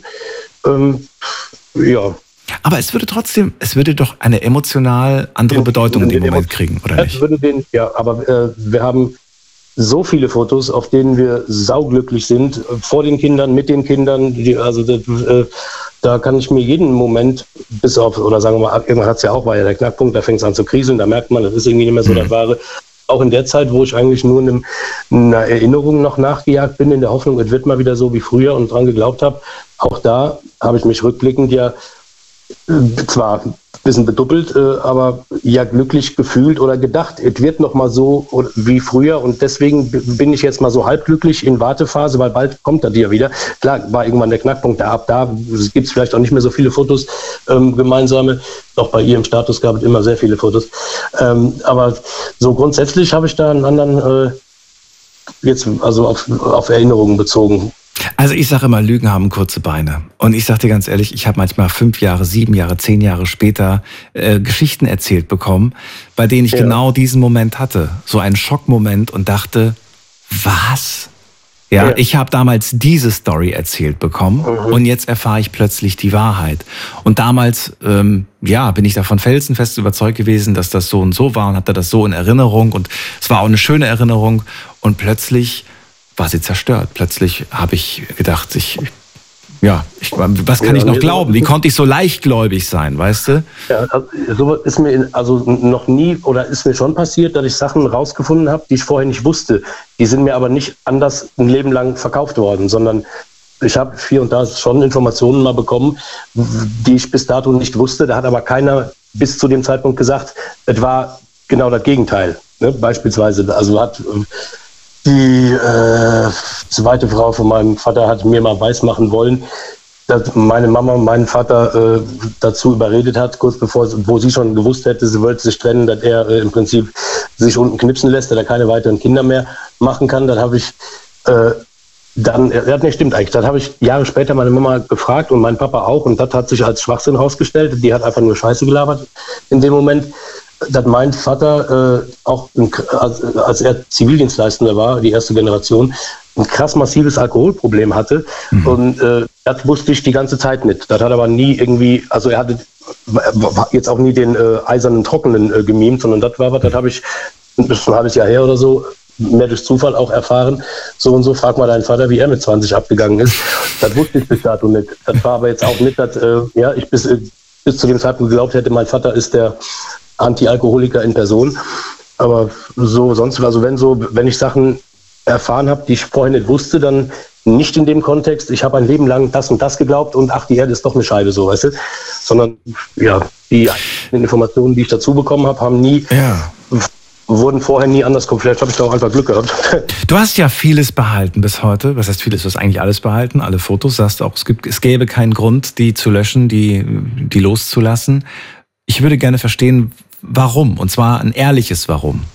Ja. Aber es würde doch eine emotional andere Bedeutung in dem Moment kriegen, oder nicht? Aber wir haben so viele Fotos, auf denen wir sauglücklich sind, vor den Kindern, mit den Kindern, da kann ich mir jeden Moment, bis auf, oder sagen wir mal, irgendwann hat es ja auch, war ja der Knackpunkt, da fängt es an zu kriseln, da merkt man, das ist irgendwie nicht mehr so das Wahre. Auch in der Zeit, wo ich eigentlich nur einer Erinnerung noch nachgejagt bin, in der Hoffnung, es wird mal wieder so wie früher und dran geglaubt habe, auch da habe ich mich rückblickend zwar ein bisschen bedoppelt, aber ja glücklich gefühlt oder gedacht, es wird noch mal so wie früher und deswegen bin ich jetzt mal so halbglücklich in Wartephase, weil bald kommt das ja wieder. Klar, war irgendwann der Knackpunkt, ab da gibt es vielleicht auch nicht mehr so viele Fotos gemeinsame, auch bei ihr im Status gab es immer sehr viele Fotos, aber so grundsätzlich habe ich da einen anderen jetzt also auf Erinnerungen bezogen. Also ich sage immer, Lügen haben kurze Beine. Und ich sage dir ganz ehrlich, ich habe manchmal 5 Jahre, 7 Jahre, 10 Jahre später Geschichten erzählt bekommen, bei denen ich genau diesen Moment hatte. So einen Schockmoment und dachte, was? Ja, ich habe damals diese Story erzählt bekommen und jetzt erfahre ich plötzlich die Wahrheit. Und damals, bin ich davon felsenfest überzeugt gewesen, dass das so und so war und hatte das so in Erinnerung. Und es war auch eine schöne Erinnerung. Und plötzlich war sie zerstört. Plötzlich habe ich gedacht, was kann ich noch glauben? Wie konnte ich so leichtgläubig sein, weißt du? Ja, so ist mir noch nie oder ist mir schon passiert, dass ich Sachen rausgefunden habe, die ich vorher nicht wusste. Die sind mir aber nicht anders ein Leben lang verkauft worden, sondern ich habe hier und da schon Informationen mal bekommen, die ich bis dato nicht wusste. Da hat aber keiner bis zu dem Zeitpunkt gesagt, es war genau das Gegenteil. Ne? Beispielsweise, also hat die zweite Frau von meinem Vater hat mir mal weismachen wollen, dass meine Mama meinen Vater dazu überredet hat, kurz bevor, wo sie schon gewusst hätte, sie wollte sich trennen, dass er im Prinzip sich unten knipsen lässt, dass er keine weiteren Kinder mehr machen kann. Dann habe ich stimmt eigentlich. Das habe ich Jahre später meine Mama gefragt und mein Papa auch und das hat sich als Schwachsinn herausgestellt. Die hat einfach nur Scheiße gelabert in dem Moment. Dass mein Vater auch, als er Zivildienstleistender war, die erste Generation, ein krass massives Alkoholproblem hatte. Und das wusste ich die ganze Zeit nicht. Das hat aber nie irgendwie, also er hatte jetzt auch nie den eisernen Trockenen gemimt, sondern das war was, das habe ich, das ist ein halbes Jahr her oder so, mehr durch Zufall auch erfahren. So und so, frag mal deinen Vater, wie er mit 20 abgegangen ist. Das wusste ich bis dato nicht. Das war aber jetzt auch nicht, dass ich bis zu dem Zeitpunkt geglaubt hätte, mein Vater ist der Anti-Alkoholiker in Person. Aber so sonst, also wenn ich Sachen erfahren habe, die ich vorher nicht wusste, dann nicht in dem Kontext, ich habe ein Leben lang das und das geglaubt und ach, die Erde ist doch eine Scheibe, so, weißt du? Sondern, ja, die den Informationen, die ich dazu bekommen habe, wurden vorher nie anders kommen. Vielleicht habe ich da auch einfach Glück gehabt. Du hast ja vieles behalten bis heute. Was heißt vieles? Du hast eigentlich alles behalten, alle Fotos. Sagst auch, es gäbe keinen Grund, die zu löschen, die loszulassen. Ich würde gerne verstehen, warum. Und zwar ein ehrliches Warum.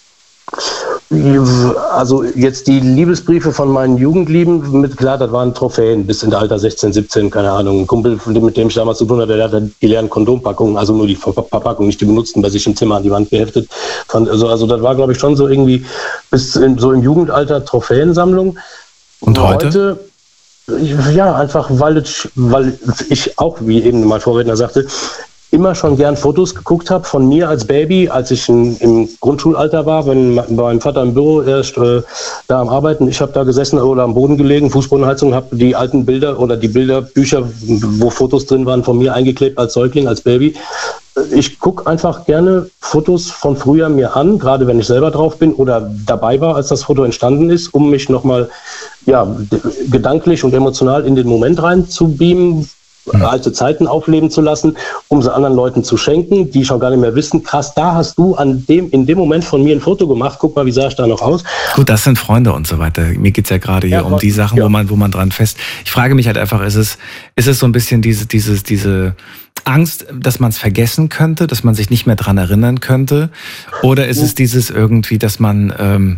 Also jetzt die Liebesbriefe von meinen Jugendlieben, klar, das waren Trophäen bis in der Alter 16, 17, keine Ahnung. Ein Kumpel, mit dem ich damals zu tun hatte, der hatte die leeren Kondompackungen, also nur die Verpackung, nicht die benutzten, bei sich im Zimmer an die Wand geheftet. Also das war, glaube ich, schon so irgendwie so im Jugendalter Trophäensammlung. Und heute? Ja, einfach, weil ich auch, wie eben mein Vorredner sagte, immer schon gern Fotos geguckt habe von mir als Baby, als ich im Grundschulalter war, wenn bei meinem Vater im Büro erst da am Arbeiten, ich habe da gesessen oder am Boden gelegen, Fußbodenheizung, habe die alten Bilder oder die Bilderbücher, wo Fotos drin waren, von mir eingeklebt als Säugling, als Baby. Ich gucke einfach gerne Fotos von früher mir an, gerade wenn ich selber drauf bin oder dabei war, als das Foto entstanden ist, um mich nochmal gedanklich und emotional in den Moment rein zu beamen, alte Zeiten aufleben zu lassen, um sie anderen Leuten zu schenken, die schon gar nicht mehr wissen, krass, da hast du in dem Moment von mir ein Foto gemacht, guck mal, wie sah ich da noch aus. Gut, das sind Freunde und so weiter. Mir geht's ja gerade hier um die Sachen, wo man dran fest. Ich frage mich halt einfach, ist es so ein bisschen diese Angst, dass man es vergessen könnte, dass man sich nicht mehr dran erinnern könnte? Oder ist es dieses irgendwie, dass man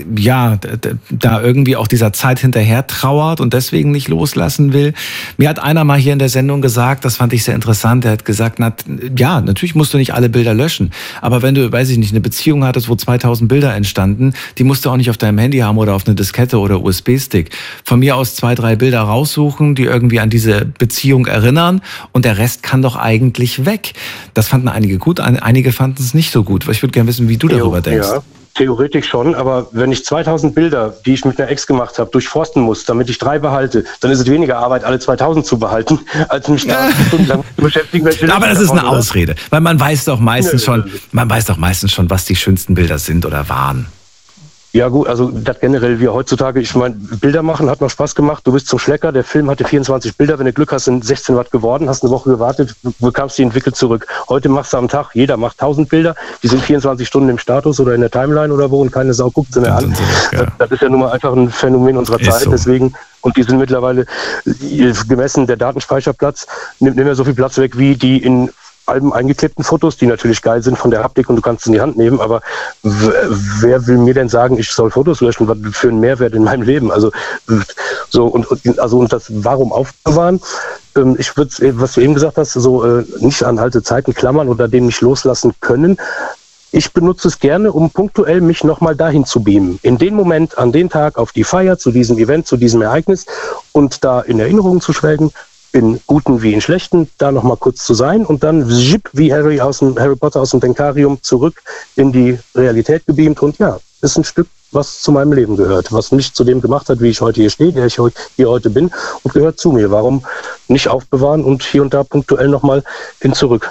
da irgendwie auch dieser Zeit hinterher trauert und deswegen nicht loslassen will. Mir hat einer mal hier in der Sendung gesagt, das fand ich sehr interessant, der hat gesagt, natürlich musst du nicht alle Bilder löschen, aber wenn du, weiß ich nicht, eine Beziehung hattest, wo 2000 Bilder entstanden, die musst du auch nicht auf deinem Handy haben oder auf eine Diskette oder USB-Stick. Von mir aus 2, 3 Bilder raussuchen, die irgendwie an diese Beziehung erinnern und der Rest kann doch eigentlich weg. Das fanden einige gut, einige fanden es nicht so gut. Ich würde gerne wissen, wie du darüber denkst. Ja. Theoretisch schon, aber wenn ich 2000 Bilder, die ich mit einer Ex gemacht habe, durchforsten muss, damit ich 3 behalte, dann ist es weniger Arbeit, alle 2000 zu behalten, als mich da stundenlang zu beschäftigen. Aber das ist eine Ausrede, weil man weiß doch meistens schon, was die schönsten Bilder sind oder waren. Ja gut, also das generell wie heutzutage, ich meine, Bilder machen hat noch Spaß gemacht, du bist zum Schlecker, der Film hatte 24 Bilder, wenn du Glück hast, sind 16 Watt geworden, hast eine Woche gewartet, bekamst die entwickelt zurück. Heute machst du am Tag, jeder macht 1000 Bilder, die sind 24 Stunden im Status oder in der Timeline oder wo und keine Sau guckt sie mehr an. Das ist ja nun mal einfach ein Phänomen unserer Zeit, so. Deswegen, und die sind mittlerweile gemessen, der Datenspeicherplatz nimmt nicht mehr so viel Platz weg, wie die in Alben eingeklebten Fotos, die natürlich geil sind von der Haptik und du kannst es in die Hand nehmen, aber wer will mir denn sagen, ich soll Fotos löschen, was für einen Mehrwert in meinem Leben? Also so und das warum aufbewahren? Ich würde, was du eben gesagt hast, nicht an alte Zeiten klammern oder den nicht loslassen können. Ich benutze es gerne, um punktuell mich nochmal dahin zu beamen. In den Moment, an den Tag, auf die Feier, zu diesem Event, zu diesem Ereignis und da in Erinnerungen zu schwelgen, in guten wie in schlechten, da nochmal kurz zu sein und dann wie Harry Potter aus dem Denkarium zurück in die Realität gebeamt und ist ein Stück, was zu meinem Leben gehört, was mich zu dem gemacht hat, wie ich heute hier stehe, der ich hier heute bin und gehört zu mir. Warum nicht aufbewahren und hier und da punktuell nochmal zurück?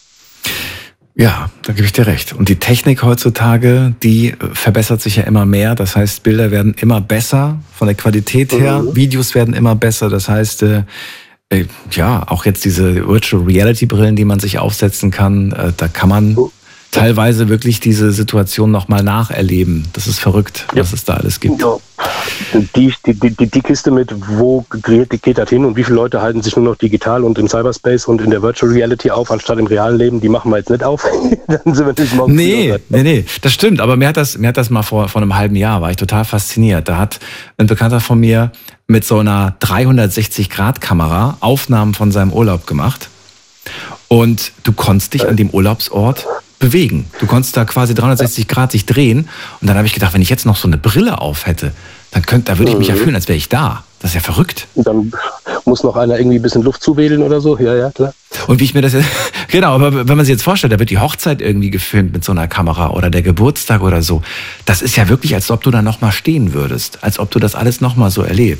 Ja, da gebe ich dir recht. Und die Technik heutzutage, die verbessert sich ja immer mehr. Das heißt, Bilder werden immer besser von der Qualität her, Videos werden immer besser. Das heißt, auch jetzt diese Virtual Reality Brillen, die man sich aufsetzen kann, da kann man teilweise wirklich diese Situation nochmal nacherleben. Das ist verrückt, was es da alles gibt. Ja. Die Kiste mit, wo geht das hin und wie viele Leute halten sich nur noch digital und im Cyberspace und in der Virtual Reality auf, anstatt im realen Leben, die machen wir jetzt nicht auf. Dann sind wir nicht morgen. Nee, das stimmt. Aber mir hat das mal vor einem halben Jahr, war ich total fasziniert. Da hat ein Bekannter von mir mit so einer 360-Grad-Kamera Aufnahmen von seinem Urlaub gemacht. Und du konntest dich an dem Urlaubsort bewegen. Du konntest da quasi 360 Grad sich drehen. Und dann habe ich gedacht, wenn ich jetzt noch so eine Brille auf hätte, da würde ich mich ja fühlen, als wäre ich da. Das ist ja verrückt. Dann muss noch einer irgendwie ein bisschen Luft zuwedeln oder so. Ja, klar. Und wie ich mir das jetzt... Genau, aber wenn man sich jetzt vorstellt, da wird die Hochzeit irgendwie gefilmt mit so einer Kamera oder der Geburtstag oder so. Das ist ja wirklich, als ob du da nochmal stehen würdest. Als ob du das alles nochmal so erlebst.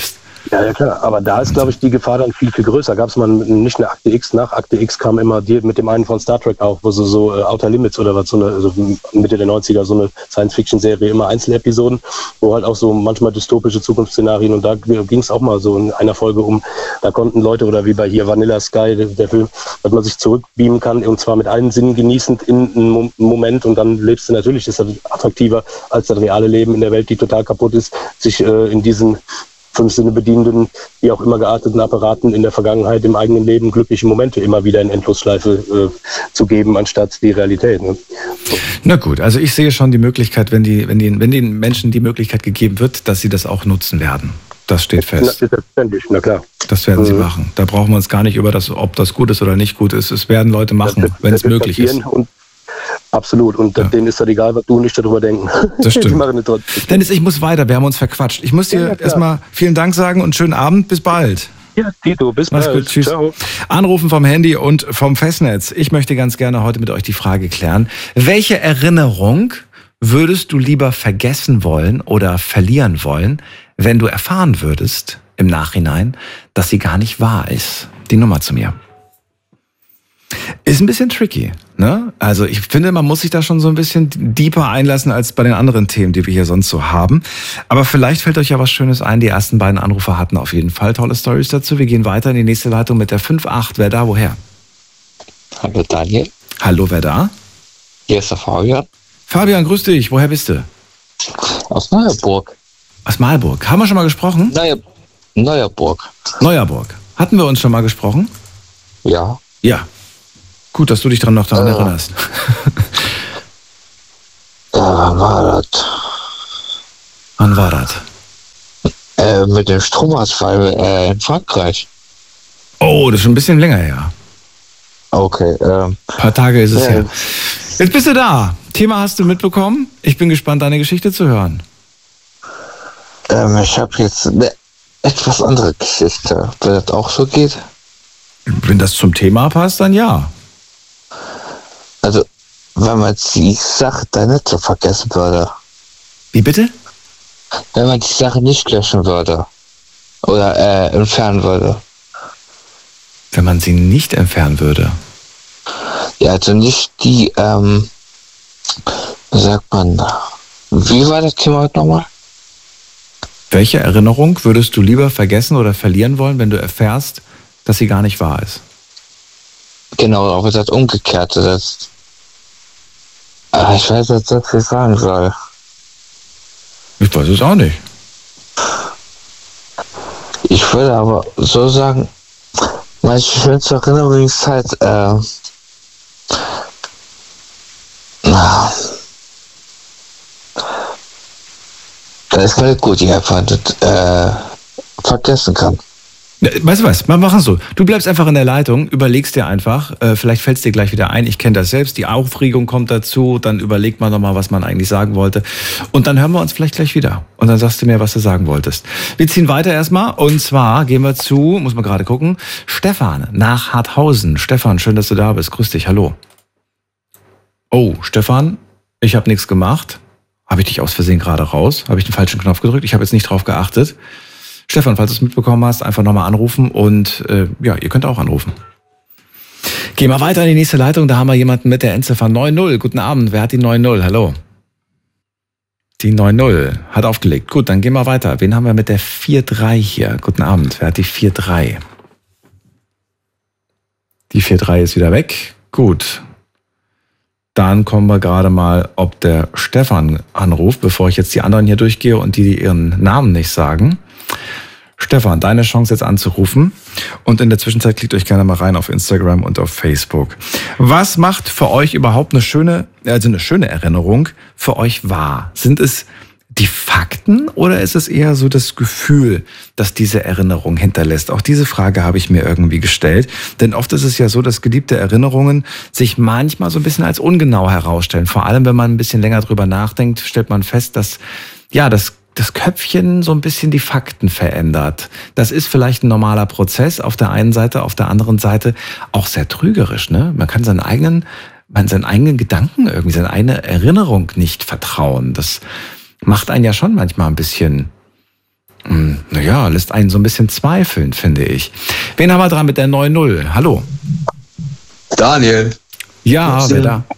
Ja, klar. Aber da ist, glaube ich, die Gefahr dann viel, viel größer. Gab es mal nicht eine Akte X, nach Akte X kam immer die mit dem einen von Star Trek auch, wo so Outer Limits oder was, so Mitte der 90er, so eine Science-Fiction-Serie, immer Einzelepisoden, wo halt auch so manchmal dystopische Zukunftsszenarien, und da ging es auch mal so in einer Folge da konnten Leute, oder wie bei hier Vanilla Sky, der Film, dass man sich zurückbeamen kann, und zwar mit allen Sinnen genießend in einem Moment, und dann lebst du natürlich, ist das attraktiver als das reale Leben in der Welt, die total kaputt ist, sich in diesen 5 Sinne bedienenden, wie auch immer gearteten Apparaten in der Vergangenheit, im eigenen Leben glückliche Momente immer wieder in Endlosschleife zu geben, anstatt die Realität. Ne? So. Na gut, also ich sehe schon die Möglichkeit, wenn den Menschen die Möglichkeit gegeben wird, dass sie das auch nutzen werden. Das steht fest. Selbstverständlich, na klar. Das werden sie machen. Da brauchen wir uns gar nicht über ob das gut ist oder nicht gut ist. Es werden Leute machen, wenn es möglich ist. Absolut. Und denen ist das egal, was du nicht darüber denken. Das stimmt. Dennis, ich muss weiter. Wir haben uns verquatscht. Ich muss dir erstmal vielen Dank sagen und schönen Abend. Bis bald. Ja, Tito, bis Mach's bald. Gut, tschüss. Ciao. Anrufen vom Handy und vom Festnetz. Ich möchte ganz gerne heute mit euch die Frage klären. Welche Erinnerung würdest du lieber vergessen wollen oder verlieren wollen, wenn du erfahren würdest im Nachhinein, dass sie gar nicht wahr ist? Die Nummer zu mir. Ist ein bisschen tricky, ne? Also ich finde, man muss sich da schon so ein bisschen deeper einlassen als bei den anderen Themen, die wir hier sonst so haben. Aber vielleicht fällt euch ja was Schönes ein. Die ersten beiden Anrufer hatten auf jeden Fall tolle Storys dazu. Wir gehen weiter in die nächste Leitung mit der 5.8. Wer da, woher? Hallo Daniel. Hallo, wer da? Hier ist der Fabian. Fabian, grüß dich. Woher bist du? Aus Neuerburg. Aus Marburg. Haben wir schon mal gesprochen? Neuerburg. Neuerburg. Hatten wir uns schon mal gesprochen? Ja. Ja. Gut, dass du dich daran erinnerst. Wann war das? Wann war das? Mit dem Stromausfall in Frankreich. Oh, das ist schon ein bisschen länger her. Okay. Ein paar Tage ist es her. Jetzt bist du da. Thema hast du mitbekommen. Ich bin gespannt, deine Geschichte zu hören. Ich habe jetzt eine etwas andere Geschichte. Wenn das auch so geht? Wenn das zum Thema passt, dann ja. Also, wenn man die Sache dann nicht so vergessen würde. Wie bitte? Wenn man die Sache nicht löschen würde. Oder entfernen würde. Wenn man sie nicht entfernen würde? Ja, also nicht die, wie sagt man, wie war das Thema heute nochmal? Welche Erinnerung würdest du lieber vergessen oder verlieren wollen, wenn du erfährst, dass sie gar nicht wahr ist? Genau, aber das Umgekehrte, das... ich weiß jetzt nicht, was ich sagen soll. Ich weiß es auch nicht. Ich würde aber so sagen, meine schönste Erinnerung ist halt, das ist mal gut, die einfach nicht vergessen kann. Weißt du was, wir machen so. Du bleibst einfach in der Leitung, überlegst dir einfach, vielleicht fällt es dir gleich wieder ein, ich kenne das selbst, die Aufregung kommt dazu, dann überlegt man nochmal, was man eigentlich sagen wollte. Und dann hören wir uns vielleicht gleich wieder. Und dann sagst du mir, was du sagen wolltest. Wir ziehen weiter erstmal, und zwar gehen wir zu, muss man gerade gucken, Stefan nach Harthausen. Stefan, schön, dass du da bist. Grüß dich, hallo. Oh, Stefan, ich habe nichts gemacht. Habe ich dich aus Versehen gerade raus? Habe ich den falschen Knopf gedrückt? Ich habe jetzt nicht drauf geachtet. Stefan, falls du es mitbekommen hast, einfach nochmal anrufen, und ja, ihr könnt auch anrufen. Gehen wir weiter in die nächste Leitung, da haben wir jemanden mit der Endziffer 90. Guten Abend, wer hat die 90? Hallo. Die 90 hat aufgelegt. Gut, dann gehen wir weiter. Wen haben wir mit der 43 hier? Guten Abend, wer hat die 43? Die 43 ist wieder weg. Gut. Dann kommen wir gerade mal, ob der Stefan anruft, bevor ich jetzt die anderen hier durchgehe und die ihren Namen nicht sagen. Stefan, deine Chance jetzt anzurufen, und in der Zwischenzeit klickt euch gerne mal rein auf Instagram und auf Facebook. Was macht für euch überhaupt eine schöne Erinnerung für euch wahr? Sind es die Fakten oder ist es eher so das Gefühl, das diese Erinnerung hinterlässt? Auch diese Frage habe ich mir irgendwie gestellt, denn oft ist es ja so, dass geliebte Erinnerungen sich manchmal so ein bisschen als ungenau herausstellen. Vor allem, wenn man ein bisschen länger drüber nachdenkt, stellt man fest, dass ja, das Köpfchen so ein bisschen die Fakten verändert. Das ist vielleicht ein normaler Prozess auf der einen Seite, auf der anderen Seite auch sehr trügerisch, ne? Man kann seinen eigenen Gedanken irgendwie, seine eigene Erinnerung nicht vertrauen. Das macht einen ja schon manchmal ein bisschen Naja, lässt einen so ein bisschen zweifeln, finde ich. Wen haben wir dran mit der 9-0? Hallo. Daniel. Ja, wer da?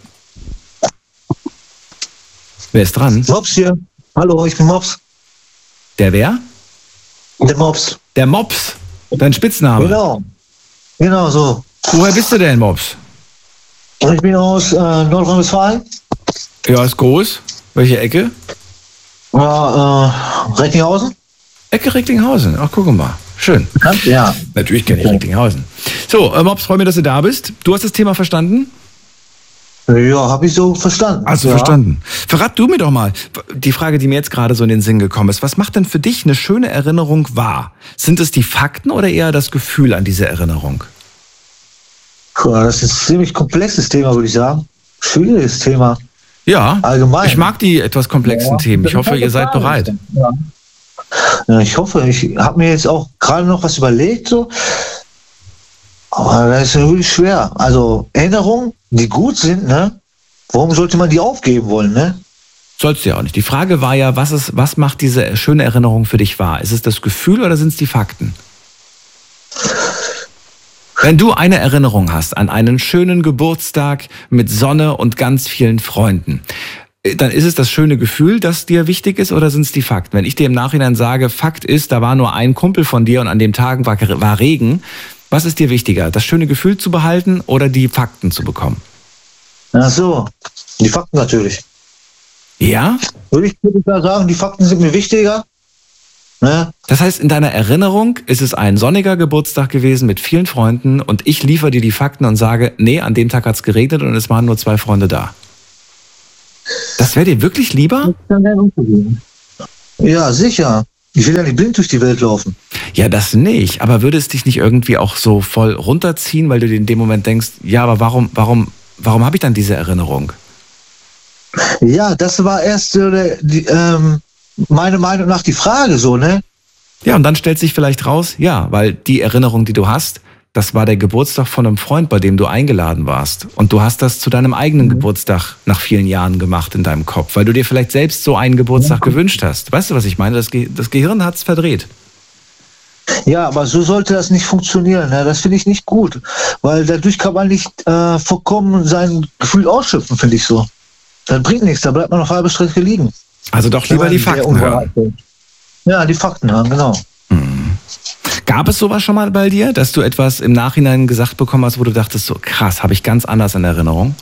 Wer ist dran? Mops hier. Hallo, ich bin Mops. Der wer? Der Mops. Der Mops. Dein Spitzname. Genau so. Woher bist du denn, Mops? Ich bin aus Nordrhein-Westfalen. Ja, ist groß. Welche Ecke? Recklinghausen. Ecke Recklinghausen. Ach, guck mal. Schön. Ja. Natürlich kenne ich Recklinghausen. So, Mops, freue mich, dass du da bist. Du hast das Thema verstanden? Ja, habe ich so verstanden. Hast du verstanden. Verrat du mir doch mal, die Frage, die mir jetzt gerade so in den Sinn gekommen ist. Was macht denn für dich eine schöne Erinnerung wahr? Sind es die Fakten oder eher das Gefühl an diese Erinnerung? Das ist ein ziemlich komplexes Thema, würde ich sagen. Schwieriges Thema. Ja, allgemein. Ich mag die etwas komplexen Themen. Ich hoffe, ihr seid bereit. Ja, ich hoffe, ich habe mir jetzt auch gerade noch was überlegt, so. Aber das ist wirklich schwer. Also Erinnerungen, die gut sind, ne? Warum sollte man die aufgeben wollen, ne? Sollst du ja auch nicht. Die Frage war ja, was macht diese schöne Erinnerung für dich wahr? Ist es das Gefühl oder sind es die Fakten? Wenn du eine Erinnerung hast an einen schönen Geburtstag mit Sonne und ganz vielen Freunden, dann ist es das schöne Gefühl, das dir wichtig ist, oder sind es die Fakten? Wenn ich dir im Nachhinein sage, Fakt ist, da war nur ein Kumpel von dir und an dem Tag war Regen, was ist dir wichtiger, das schöne Gefühl zu behalten oder die Fakten zu bekommen? Ach so, die Fakten natürlich. Ja? Würde ich da sagen, die Fakten sind mir wichtiger. Ne? Das heißt, in deiner Erinnerung ist es ein sonniger Geburtstag gewesen mit vielen Freunden und ich liefere dir die Fakten und sage, nee, an dem Tag hat es geregnet und es waren nur 2 Freunde da. Das wäre dir wirklich lieber? Ja, sicher. Ich will ja nicht blind durch die Welt laufen. Ja, das nicht. Aber würde es dich nicht irgendwie auch so voll runterziehen, weil du dir in dem Moment denkst, ja, aber warum habe ich dann diese Erinnerung? Ja, das war erst meine Meinung nach die Frage so, ne? Ja, und dann stellt sich vielleicht raus, ja, weil die Erinnerung, die du hast, das war der Geburtstag von einem Freund, bei dem du eingeladen warst. Und du hast das zu deinem eigenen Geburtstag nach vielen Jahren gemacht in deinem Kopf, weil du dir vielleicht selbst so einen Geburtstag gewünscht hast. Weißt du, was ich meine? Das Gehirn hat es verdreht. Ja, aber so sollte das nicht funktionieren. Ne? Das finde ich nicht gut, weil dadurch kann man nicht vollkommen sein Gefühl ausschöpfen, finde ich so. Das bringt nichts, da bleibt man auf halbe Strecke liegen. Also doch lieber die Fakten hören. Ja, die Fakten hören, genau. Gab es sowas schon mal bei dir, dass du etwas im Nachhinein gesagt bekommen hast, wo du dachtest, so krass, habe ich ganz anders in Erinnerung?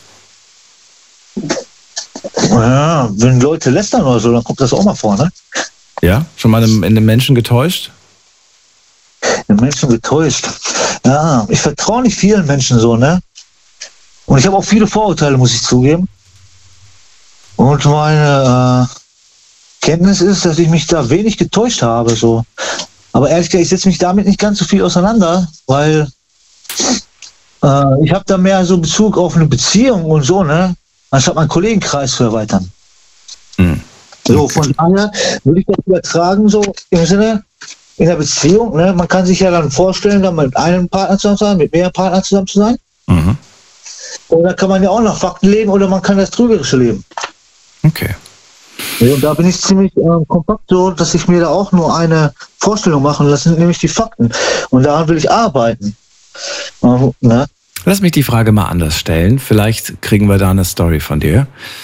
Ja, wenn Leute lästern oder so, dann kommt das auch mal vor, ne? Ja, schon mal in einem Menschen getäuscht? Den Menschen getäuscht. Ja, ich vertraue nicht vielen Menschen so, ne? Und ich habe auch viele Vorurteile, muss ich zugeben. Und meine Kenntnis ist, dass ich mich da wenig getäuscht habe, so. Aber ehrlich gesagt, ich setze mich damit nicht ganz so viel auseinander, weil ich habe da mehr so Bezug auf eine Beziehung und so, ne? Anstatt meinen Kollegenkreis zu erweitern. So, von daher würde ich das übertragen, so im Sinne, in der Beziehung, ne? Man kann sich ja dann vorstellen, dann mit einem Partner zusammen zu sein, mit mehreren Partnern zusammen zu sein. Oder kann man ja auch nach Fakten leben oder man kann das Trügerische leben. Okay. Ja, und da bin ich ziemlich kompakt so, dass ich mir da auch nur eine Vorstellung machen lasse, nämlich die Fakten. Und daran will ich arbeiten. Ne? Lass mich die Frage mal anders stellen. Vielleicht kriegen wir da eine Story von dir.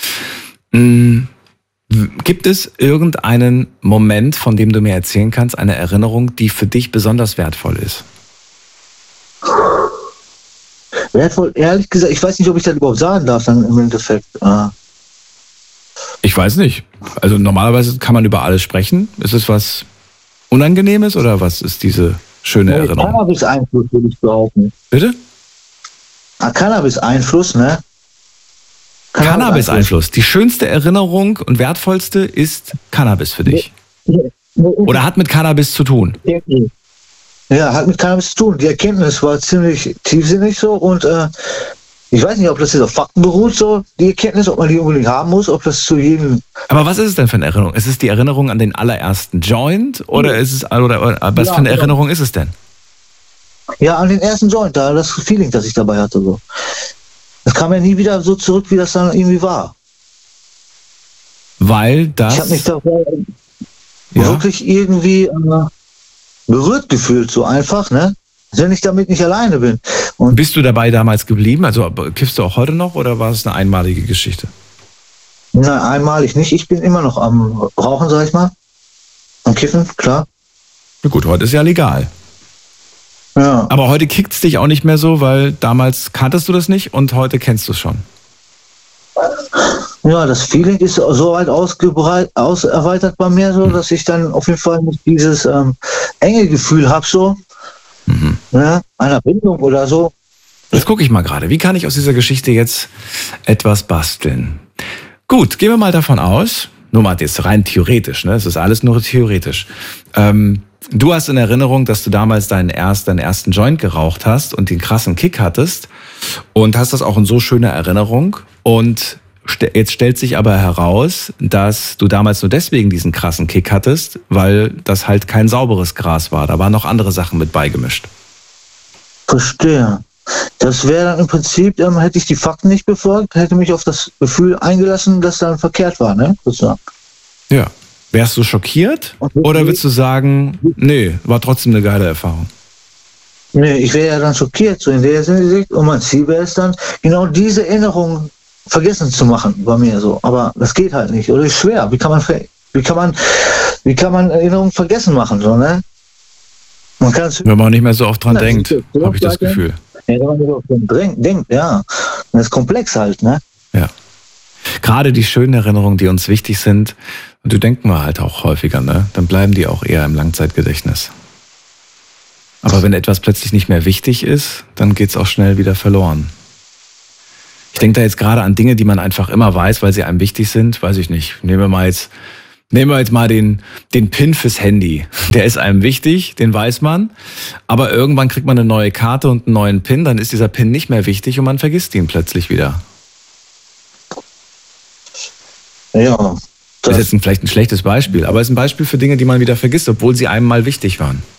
Gibt es irgendeinen Moment, von dem du mir erzählen kannst, eine Erinnerung, die für dich besonders wertvoll ist? Wertvoll, ehrlich gesagt, ich weiß nicht, ob ich das überhaupt sagen darf, dann im Endeffekt. Ich weiß nicht. Also normalerweise kann man über alles sprechen. Ist es was Unangenehmes oder was ist diese schöne Erinnerung? Cannabis-Einfluss, würde ich behaupten. Bitte? Cannabis-Einfluss, ne? Cannabis-Einfluss. Die schönste Erinnerung und wertvollste ist Cannabis für dich. Oder hat mit Cannabis zu tun? Ja, hat mit Cannabis zu tun. Die Erkenntnis war ziemlich tiefsinnig so und ich weiß nicht, ob das jetzt auf Fakten beruht, so die Erkenntnis, ob man die unbedingt haben muss, ob das zu jedem... Aber was ist es denn für eine Erinnerung? Ist es die Erinnerung an den allerersten Joint oder ist es oder was für eine Erinnerung ist es denn? Ja, an den ersten Joint, da das Feeling, das ich dabei hatte. So. Das kam ja nie wieder so zurück, wie das dann irgendwie war. Weil das... Ich habe mich da... wirklich irgendwie berührt gefühlt, so einfach, ne? Wenn ich damit nicht alleine bin. Und bist du dabei damals geblieben? Also kiffst du auch heute noch oder war es eine einmalige Geschichte? nein, einmalig nicht. Ich bin immer noch am Rauchen, sag ich mal. Am Kiffen, klar. Na gut, heute ist ja legal. Ja. Aber heute kickt's dich auch nicht mehr so, weil damals kanntest du das nicht und heute kennst du es schon. Ja, das Feeling ist so weit auserweitert bei mir, so, dass ich dann auf jeden Fall nicht dieses enge Gefühl habe, so, ne, einer Bindung oder so. Jetzt gucke ich mal gerade, wie kann ich aus dieser Geschichte jetzt etwas basteln? Gut, gehen wir mal davon aus, nur mal jetzt rein theoretisch, ne? Es ist alles nur theoretisch. Du hast in Erinnerung, dass du damals deinen ersten Joint geraucht hast und den krassen Kick hattest und hast das auch in so schöner Erinnerung. Und jetzt stellt sich aber heraus, dass du damals nur deswegen diesen krassen Kick hattest, weil das halt kein sauberes Gras war. Da waren noch andere Sachen mit beigemischt. Verstehe. Das wäre dann im Prinzip, hätte ich die Fakten nicht befolgt, hätte mich auf das Gefühl eingelassen, dass dann verkehrt war, ne? Sozusagen. Ja. Wärst du schockiert oder würdest du sagen, nee, war trotzdem eine geile Erfahrung? Nee, ich wäre ja dann schockiert, so in der Hinsicht. Und mein Ziel wäre es dann, genau diese Erinnerung vergessen zu machen bei mir so. Aber das geht halt nicht. Oder ist schwer. Wie kann man Erinnerungen vergessen machen, so, ne? Man kann es. Wenn man nicht mehr so oft dran denkt, habe ich das Gefühl. Ja, wenn man nicht so oft dran denkt, ja. Das ist komplex halt, ne? Ja. Gerade die schönen Erinnerungen, die uns wichtig sind, und die denken wir halt auch häufiger, ne? Dann bleiben die auch eher im Langzeitgedächtnis. Aber wenn etwas plötzlich nicht mehr wichtig ist, dann geht's auch schnell wieder verloren. Ich denke da jetzt gerade an Dinge, die man einfach immer weiß, weil sie einem wichtig sind. Weiß ich nicht. Nehmen wir jetzt mal den PIN fürs Handy. Der ist einem wichtig, den weiß man. Aber irgendwann kriegt man eine neue Karte und einen neuen PIN, dann ist dieser PIN nicht mehr wichtig und man vergisst ihn plötzlich wieder. Ja. Das ist jetzt vielleicht ein schlechtes Beispiel, aber es ist ein Beispiel für Dinge, die man wieder vergisst, obwohl sie einem mal wichtig waren.